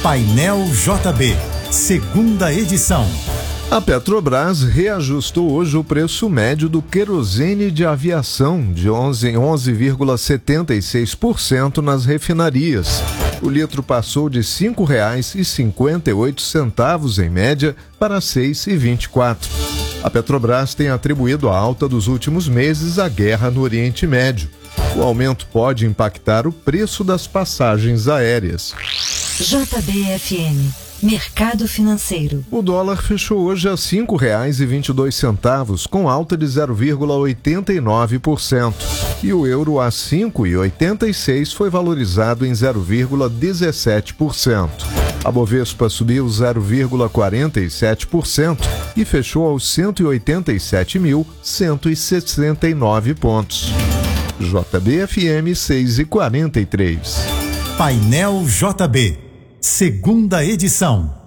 Painel JB, segunda edição. A Petrobras reajustou hoje o preço médio do querosene de aviação de 11,76% nas refinarias. O litro passou de R$ 5,58 em média para R$ 6,24. A Petrobras tem atribuído a alta dos últimos meses à guerra no Oriente Médio. O aumento pode impactar o preço das passagens aéreas. JBFM, Mercado Financeiro. O dólar fechou hoje a R$ 5,22, com alta de 0,89%. E o euro a R$ 5,86 foi valorizado em 0,17%. A Bovespa subiu 0,47% e fechou aos 187.169 pontos. JBFM 6,43. Painel JB, segunda edição.